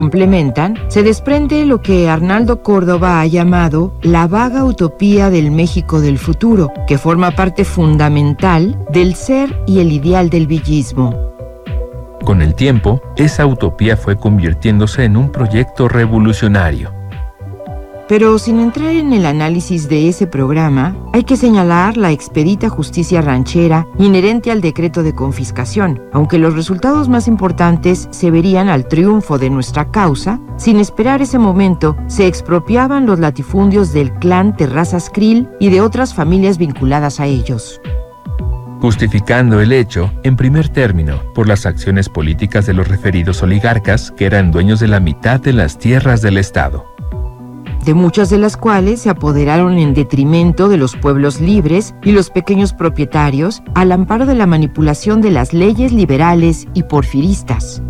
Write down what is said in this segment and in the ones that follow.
complementan, se desprende lo que Arnaldo Córdoba ha llamado la vaga utopía del México del futuro, que forma parte fundamental del ser y el ideal del villismo. Con el tiempo, esa utopía fue convirtiéndose en un proyecto revolucionario. Pero sin entrar en el análisis de ese programa, hay que señalar la expedita justicia ranchera inherente al decreto de confiscación, aunque los resultados más importantes se verían al triunfo de nuestra causa. Sin esperar ese momento, se expropiaban los latifundios del clan Terrazas Krill y de otras familias vinculadas a ellos, justificando el hecho, en primer término, por las acciones políticas de los referidos oligarcas que eran dueños de la mitad de las tierras del Estado, de muchas de las cuales se apoderaron en detrimento de los pueblos libres y los pequeños propietarios al amparo de la manipulación de las leyes liberales y porfiristas.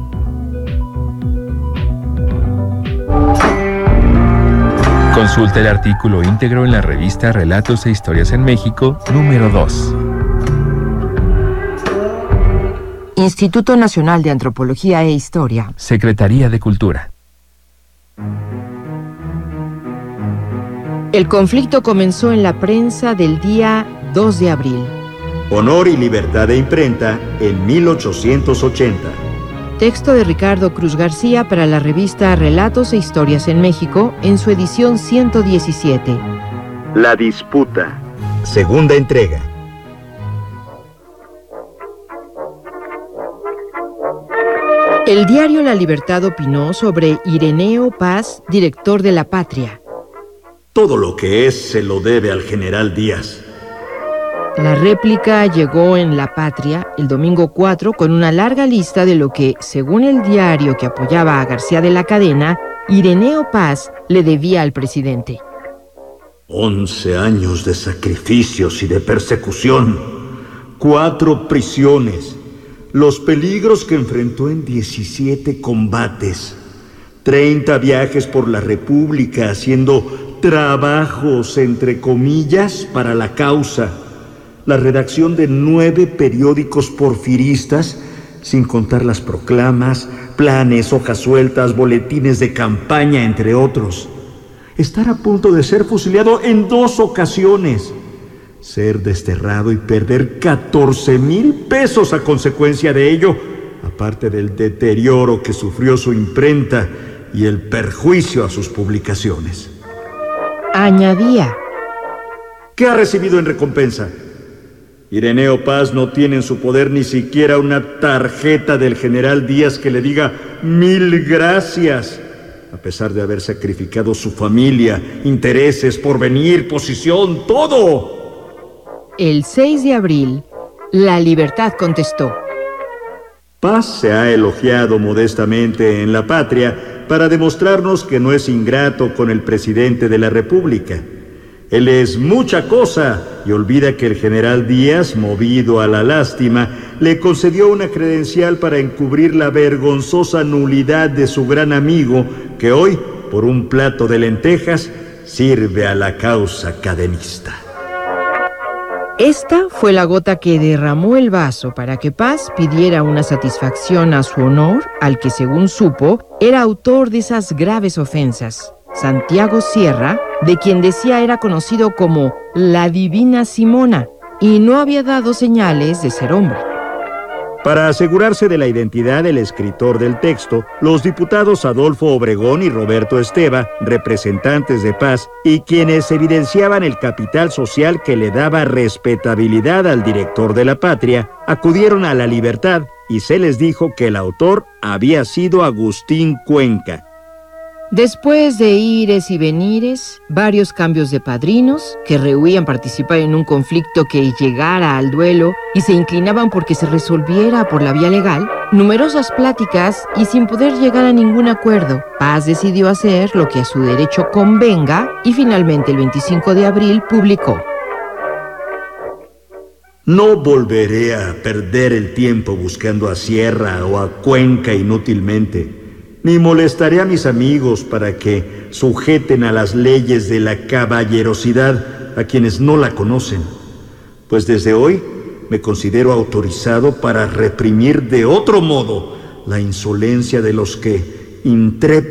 Consulta el artículo íntegro en la revista Relatos e Historias en México, número 2. Instituto Nacional de Antropología e Historia. Secretaría de Cultura. El conflicto comenzó en la prensa del día 2 de abril. Honor y libertad de imprenta en 1880. Texto de Ricardo Cruz García para la revista Relatos e Historias en México en su edición 117. La disputa. Segunda entrega. El diario La Libertad opinó sobre Ireneo Paz, director de La Patria. Todo lo que es se lo debe al general Díaz. La réplica llegó en La Patria el domingo 4 con una larga lista de lo que, según el diario que apoyaba a García de la Cadena, Ireneo Paz le debía al presidente. 11 años de sacrificios y de persecución, 4 prisiones, los peligros que enfrentó en 17 combates, 30 viajes por la República haciendo trabajos, entre comillas, para la causa, la redacción de 9 periódicos porfiristas, sin contar las proclamas, planes, hojas sueltas, boletines de campaña, entre otros. Estar a punto de ser fusilado en 2 ocasiones. Ser desterrado y perder 14,000 pesos a consecuencia de ello, aparte del deterioro que sufrió su imprenta y el perjuicio a sus publicaciones. Añadía: ¿qué ha recibido en recompensa? Ireneo Paz no tiene en su poder ni siquiera una tarjeta del general Díaz que le diga 1000 gracias, a pesar de haber sacrificado su familia, intereses, porvenir, posición, todo. El 6 de abril, La Libertad contestó: Paz se ha elogiado modestamente en La Patria para demostrarnos que no es ingrato con el presidente de la República. Él es mucha cosa y olvida que el general Díaz, movido a la lástima, le concedió una credencial para encubrir la vergonzosa nulidad de su gran amigo, que hoy, por un plato de lentejas, sirve a la causa cadenista. Esta fue la gota que derramó el vaso para que Paz pidiera una satisfacción a su honor, al que, según supo, era autor de esas graves ofensas, Santiago Sierra, de quien decía era conocido como la Divina Simona, y no había dado señales de ser hombre. Para asegurarse de la identidad del escritor del texto, los diputados Adolfo Obregón y Roberto Esteva, representantes de Paz, y quienes evidenciaban el capital social que le daba respetabilidad al director de La Patria, acudieron a La Libertad y se les dijo que el autor había sido Agustín Cuenca. Después de ires y venires, varios cambios de padrinos que rehuían participar en un conflicto que llegara al duelo y se inclinaban porque se resolviera por la vía legal, numerosas pláticas y sin poder llegar a ningún acuerdo, Paz decidió hacer lo que a su derecho convenga y finalmente el 25 de abril publicó: No volveré a perder el tiempo buscando a Sierra o a Cuenca inútilmente. Ni molestaré a mis amigos para que sujeten a las leyes de la caballerosidad a quienes no la conocen, pues desde hoy me considero autorizado para reprimir de otro modo la insolencia de los que, intrépido